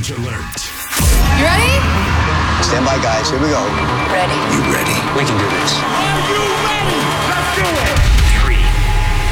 Challenge alert. You ready? Stand by, guys. Here we go. Ready. You ready? We can do this. Are you